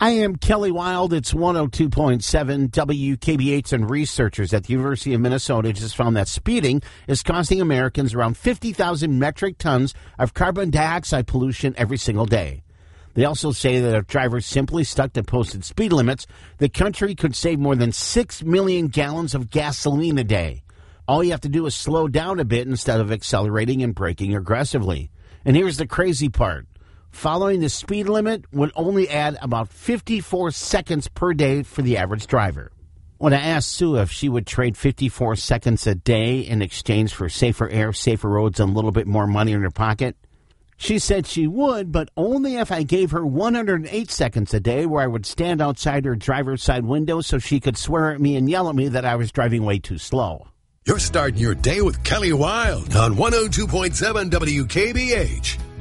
I am Kelly Wild. It's 102.7 WKBH, and researchers at the University of Minnesota just found that speeding is costing Americans around 50,000 metric tons of carbon dioxide pollution every single day. They also say that if drivers simply stuck to posted speed limits, the country could save more than 6 million gallons of gasoline a day. All you have to do is slow down a bit instead of accelerating and braking aggressively. And here's the crazy part. Following the speed limit would only add about 54 seconds per day for the average driver. When I asked Sue if she would trade 54 seconds a day in exchange for safer air, safer roads, and a little bit more money in her pocket, she said she would, but only if I gave her 108 seconds a day where I would stand outside her driver's side window so she could swear at me and yell at me that I was driving way too slow. You're starting your day with Kelly Wild on 102.7 WKBH.